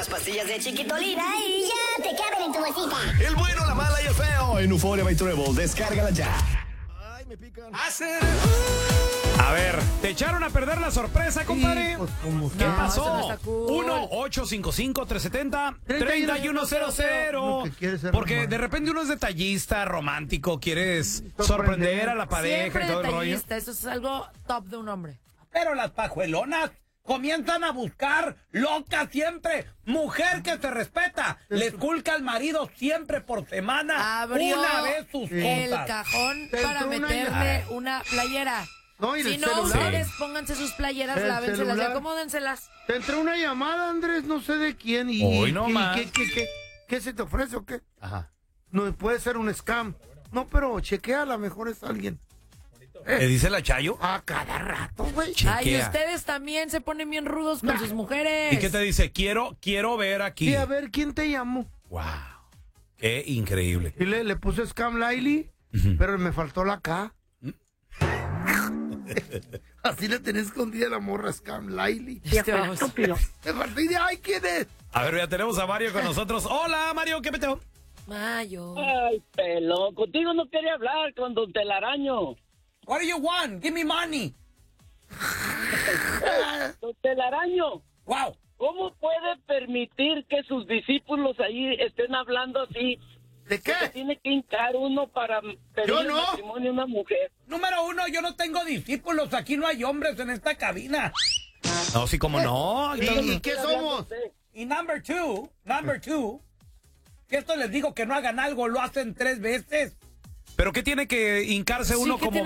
unas pastillas de Chiquitolina y ya te caben en tu bolsita. El bueno, la mala y el feo en Euphoria by Treble. Descárgala ya. Ay, me pican. A ver, ¿te echaron a perder la sorpresa, compadre? Sí, pues, como ¿Qué no, pasó? eso no está cool. 1-855-370-3100. Lo que quiere ser Porque romántico. de repente uno es detallista, romántico, quieres sorprender a la pareja Siempre y todo el rollo. detallista, eso es algo top de un hombre. Pero las pajuelonas comienzan a buscar loca siempre. Mujer que se respeta. Le esculca al marido siempre por semana. Abrió una vez sus el cosas. cajón Te para entró una meterle una playera. No, y Si el no, celular. ustedes pónganse sus playeras, El lávenselas y celular. acomódenselas. Te entró una llamada, Andrés, no sé de quién. Y, Hoy no y- más. ¿Qué se te ofrece o qué? Ajá. No, puede ser un scam. No, pero chequea, a lo mejor es alguien. ¿Le dice la Chayo? A cada rato, güey. Ay, y Chequea. ustedes también se ponen bien rudos con sus mujeres. ¿Y qué te dice? Quiero ver aquí. Sí, a ver, ¿quién te llamó? Wow. Qué increíble. Y le puse scam Laili, pero me faltó la K. Así le tenés escondida la morra scam Laili. Estúpido. Me faltó y de, ay, ¿quién es? A ver, ya tenemos a Mario con nosotros. Hola, Mario, ¿qué peteo? Mayo. Ay, pelón, contigo no quería hablar con Don Telaraño. What do you want? Give me money. Don Telaraño, Wow. ¿cómo puede permitir que sus discípulos ahí estén hablando así? ¿De qué? Que tiene que hincar uno para pedirle no. matrimonio a una mujer. Número uno, yo no tengo discípulos. Aquí no hay hombres en esta cabina. No, sí, como no. ¿Y qué somos? Y number two, que esto les digo que no hagan algo, lo hacen 3 veces. ¿Pero qué tiene que hincarse uno ¿qué como